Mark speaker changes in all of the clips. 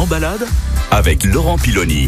Speaker 1: En balade avec Laurent Piloni.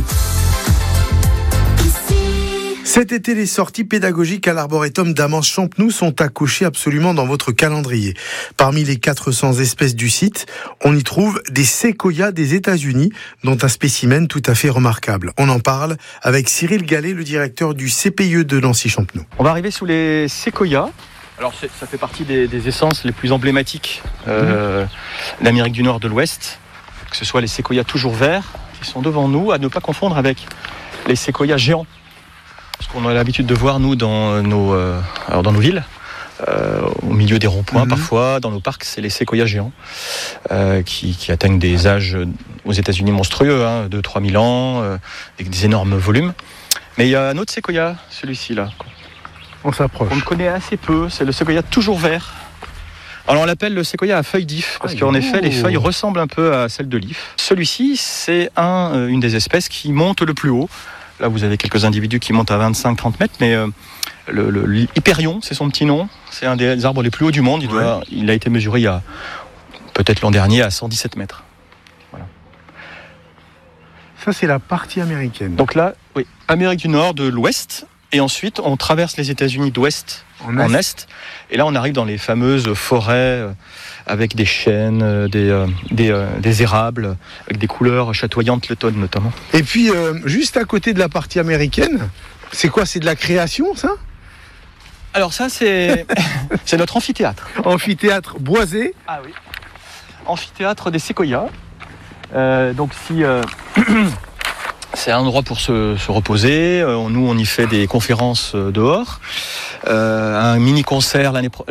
Speaker 2: Cet été, les sorties pédagogiques à l'Arboretum d'Amance-Champenoux sont à cocher absolument dans votre calendrier. Parmi les 400 espèces du site, on y trouve des séquoias des États-Unis, dont un spécimen tout à fait remarquable. On en parle avec Cyril Gallet, le directeur du CPIE de Nancy-Champenoux.
Speaker 3: On va arriver sous les séquoias. Alors ça fait partie des essences les plus emblématiques d'Amérique du Nord, de l'Ouest, que ce soit les séquoias toujours verts qui sont devant nous, à ne pas confondre avec les séquoias géants. Ce qu'on a l'habitude de voir, nous, dans nos villes, au milieu des ronds-points, parfois, dans nos parcs, c'est les séquoias géants qui atteignent des âges aux États-Unis monstrueux, 2-3 000 ans, avec des énormes volumes. Mais il y a un autre séquoia, celui-ci, là.
Speaker 2: On s'approche.
Speaker 3: On le connaît assez peu, c'est le séquoia toujours vert. Alors on l'appelle le séquoia à feuilles d'if, parce qu'en effet, les feuilles ressemblent un peu à celles de l'if. Celui-ci, c'est une des espèces qui monte le plus haut. Là, vous avez quelques individus qui montent à 25-30 mètres, mais l'Hyperion, c'est son petit nom. C'est un des arbres les plus hauts du monde. Il a été mesuré il y a peut-être l'an dernier à 117 mètres. Voilà.
Speaker 2: Ça, c'est la partie américaine.
Speaker 3: Donc là, oui, Amérique du Nord, de l'Ouest. Et ensuite, on traverse les États-Unis d'Ouest en Est. Et là, on arrive dans les fameuses forêts avec des chênes, des érables, avec des couleurs chatoyantes l'automne notamment.
Speaker 2: Et puis, juste à côté de la partie américaine, c'est quoi ? C'est de la création, ça ?
Speaker 3: Alors ça, c'est notre amphithéâtre.
Speaker 2: Amphithéâtre boisé.
Speaker 3: Ah oui. Amphithéâtre des séquoias. Donc si... c'est un endroit pour se reposer. Nous, on y fait des conférences dehors, des mini-concerts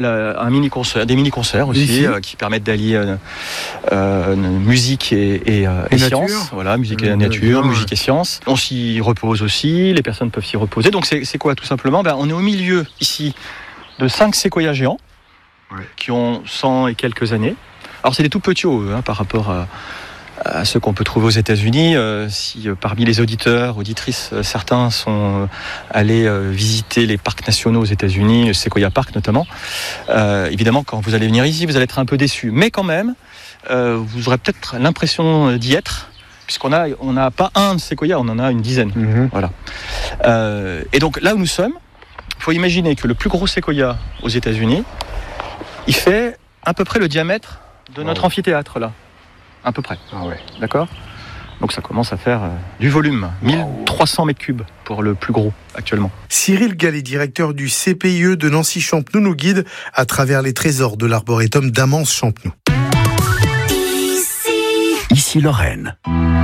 Speaker 3: aussi, qui permettent d'allier musique et science. Voilà, musique et nature, musique et science. On s'y repose aussi. Les personnes peuvent s'y reposer. Donc c'est quoi, tout simplement ? On est au milieu ici de 5 séquoias géants qui ont 100 et quelques années. Alors c'est des tout petits par rapport à ceux qu'on peut trouver aux États-Unis. Si parmi les auditeurs, auditrices, certains sont allés visiter les parcs nationaux aux États-Unis, le Sequoia Park notamment, évidemment, quand vous allez venir ici, vous allez être un peu déçus. Mais quand même, vous aurez peut-être l'impression d'y être, puisqu'on n'a pas un séquoia, on en a une dizaine. Voilà. Et donc là où nous sommes, il faut imaginer que le plus gros séquoia aux États-Unis, il fait à peu près le diamètre de notre amphithéâtre là. À peu près.
Speaker 2: Ah ouais.
Speaker 3: D'accord ? Donc ça commence à faire du volume. 1300 mètres cubes pour le plus gros actuellement.
Speaker 2: Cyril Gallet, directeur du CPIE de Nancy-Champenoux, nous guide à travers les trésors de l'Arboretum d'Amance-Champenoux.
Speaker 1: Ici Lorraine.